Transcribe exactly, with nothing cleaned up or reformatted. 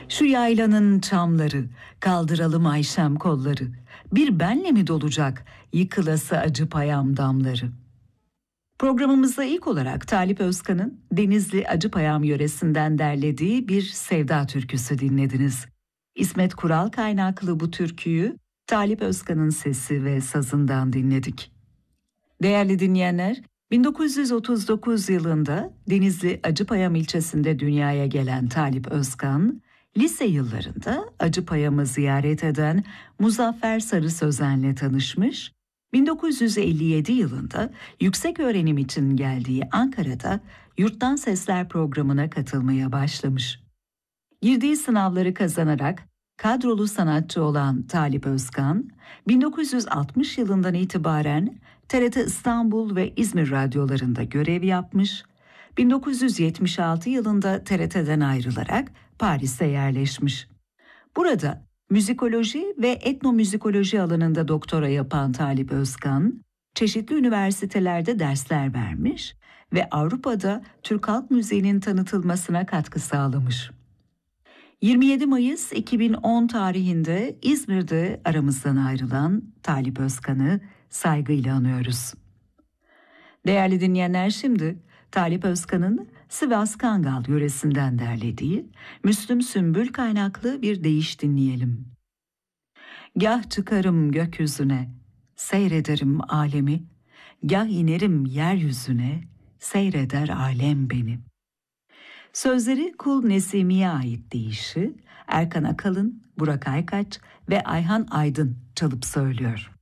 Şu yaylanın çamları, kaldıralım Ayşem kolları. Bir benle mi dolacak yıkılası acı payam damları? Programımızda ilk olarak Talip Özkan'ın Denizli Acıpayam yöresinden derlediği bir sevda türküsü dinlediniz. İsmet Kural kaynaklı bu türküyü Talip Özkan'ın sesi ve sazından dinledik. Değerli dinleyenler, bin dokuz yüz otuz dokuz yılında Denizli Acıpayam ilçesinde dünyaya gelen Talip Özkan, lise yıllarında Acıpayam'ı ziyaret eden Muzaffer Sarı Sözen'le tanışmış, bin dokuz yüz elli yedi yılında yüksek öğrenim için geldiği Ankara'da Yurttan Sesler programına katılmaya başlamış. Girdiği sınavları kazanarak kadrolu sanatçı olan Talip Özkan, bin dokuz yüz altmış yılından itibaren T R T İstanbul ve İzmir radyolarında görev yapmış, bin dokuz yüz yetmiş altı yılında T R T'den ayrılarak Paris'e yerleşmiş. Burada müzikoloji ve etnomüzikoloji alanında doktora yapan Talip Özkan, çeşitli üniversitelerde dersler vermiş ve Avrupa'da Türk halk müziğinin tanıtılmasına katkı sağlamış. yirmi yedi Mayıs iki bin on tarihinde İzmir'de aramızdan ayrılan Talip Özkan'ı saygıyla anıyoruz. Değerli dinleyenler, şimdi Talip Özkan'ın Sivas Kangal yöresinden derlediği Müslüm Sümbül kaynaklı bir deyiş dinleyelim. Gah çıkarım gökyüzüne, seyrederim alemi, gah inerim yeryüzüne, seyreder alem beni. Sözleri Kul Nesimi'ye ait deyişi Erkan Akalın, Burak Aykaç ve Ayhan Aydın çalıp söylüyor.